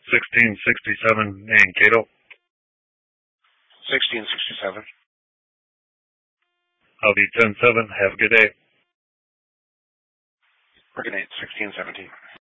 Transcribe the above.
1667 Mankato. 1667. I'll be 10-7. Have a good day. Morgan 8, 1617.